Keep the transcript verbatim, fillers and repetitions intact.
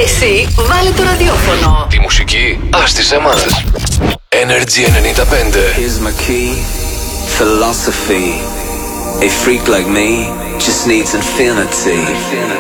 Εσύ βάλε το ραδιόφωνο. Τη μουσική άστη σε εμάς. Energy ενενήντα πέντε. Here's my key, philosophy. A freak like me just needs infinity.